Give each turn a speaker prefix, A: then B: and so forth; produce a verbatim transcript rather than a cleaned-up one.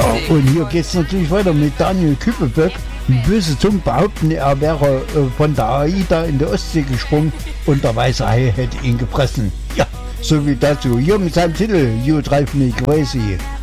A: Ja, und hier geht es natürlich weiter mit Daniel Küppelböck. Böse Zungen behaupten, er wäre äh, von der AIDA in die Ostsee gesprungen und der weiße Hai hätte ihn gefressen. Ja, so wie dazu. Hier mit seinem Titel You Drive Me Crazy.